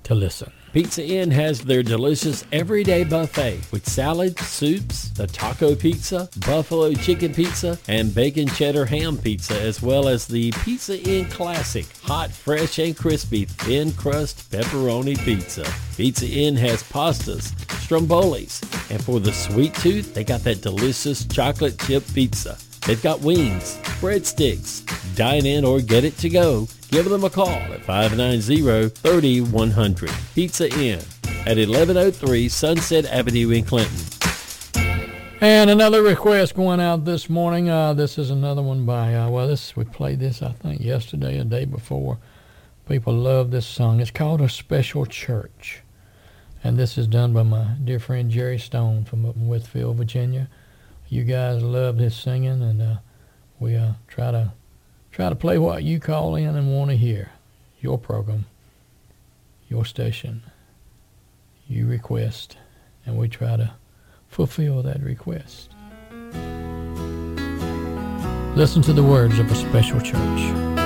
to listen. Pizza Inn has their delicious everyday buffet with salad, soups, the taco pizza, buffalo chicken pizza, and bacon cheddar ham pizza, as well as the Pizza Inn Classic, hot, fresh, and crispy, thin crust pepperoni pizza. Pizza Inn has pastas, strombolis, and for the sweet tooth, they got that delicious chocolate chip pizza. They've got wings, breadsticks. Dine in or get it to go. Give them a call at 590-3100. Pizza Inn at 1103 Sunset Avenue in Clinton. And another request going out this morning. This is another one by, we played this, I think, yesterday or the day before. People love this song. It's called A Special Church. And this is done by my dear friend Jerry Stone from up in Westfield, Virginia. You guys love his singing, and we try to play what you call in and want to hear. Your program, your station, you request, and we try to fulfill that request. Listen to the words of A Special Church.